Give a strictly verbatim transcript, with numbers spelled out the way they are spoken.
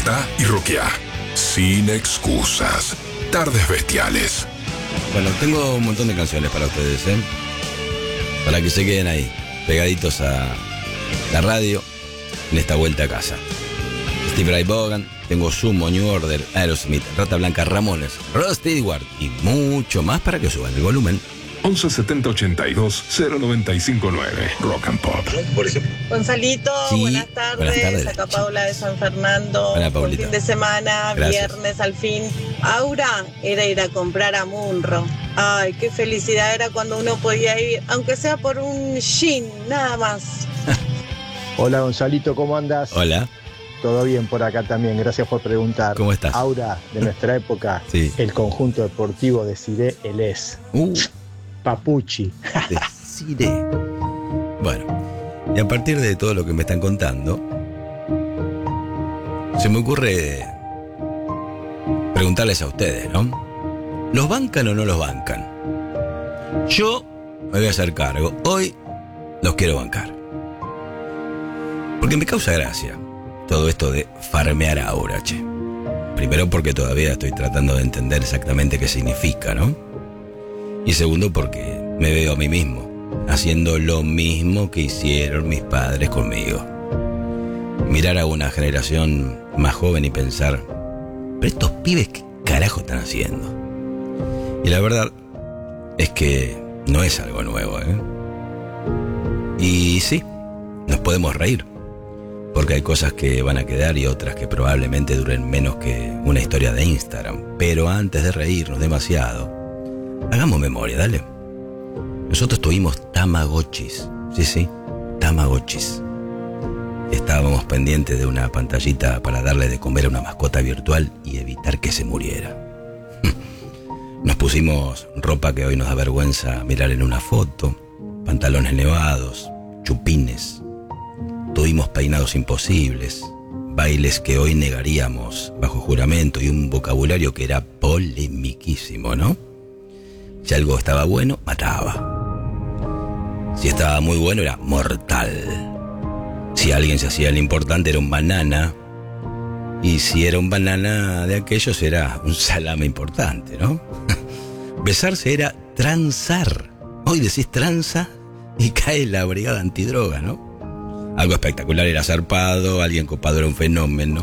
Cantá y roqueá. Sin excusas. Tardes Bestiales. Bueno, tengo un montón de canciones para ustedes, ¿eh? Para que se queden ahí, pegaditos a la radio en esta vuelta a casa. Steve Ray Vaughan, tengo Sumo, New Order, Aerosmith, Rata Blanca, Ramones, Rod Stewart y mucho más para que suban el volumen. once setenta ochenta y dos cero noventa y cinco nueve Rock and Pop. Por ejemplo. Gonzalito, Sí, buenas tardes. buenas tardes. Acá Paula de San Fernando. Hola, Buen Paulita. fin de semana, Gracias. viernes al fin. Aura era ir a comprar a Munro. Ay, qué felicidad era cuando uno podía ir, aunque sea por un jean, nada más. Hola Gonzalito, ¿cómo andas? Hola. Todo bien por acá también, gracias por preguntar. ¿Cómo estás? Aura, de nuestra época, Sí. el conjunto deportivo de Cire El Es. Uh, Papuchi. deciré. Bueno, y a partir de todo lo que me están contando, se me ocurre preguntarles a ustedes, ¿no? ¿Los bancan o no los bancan? Yo me voy a hacer cargo. Hoy los quiero bancar. Porque me causa gracia todo esto de farmear a Aura, che. Primero porque todavía estoy tratando de entender exactamente qué significa, ¿no? Y segundo porque me veo a mí mismo haciendo lo mismo que hicieron mis padres conmigo. Mirar a una generación más joven y pensar, pero estos pibes, ¿qué carajo están haciendo? Y la verdad es que no es algo nuevo, ¿eh? Y sí, nos podemos reír, porque hay cosas que van a quedar y otras que probablemente duren menos que una historia de Instagram. Pero antes de reírnos demasiado, hagamos memoria, dale. Nosotros tuvimos Tamagotchis, sí, sí, Tamagotchis. Estábamos pendientes de una pantallita para darle de comer a una mascota virtual y evitar que se muriera. Nos pusimos ropa que hoy nos da vergüenza mirar en una foto, pantalones nevados, chupines. Tuvimos peinados imposibles, bailes que hoy negaríamos bajo juramento y un vocabulario que era polemiquísimo, ¿no? Si algo estaba bueno, mataba. Si estaba muy bueno, era mortal. Si alguien se hacía el importante, era un banana. Y si era un banana de aquellos, era un salame importante, ¿no? Besarse era transar. Hoy decís tranza y cae la brigada antidroga, ¿no? Algo espectacular era zarpado, alguien copado era un fenómeno.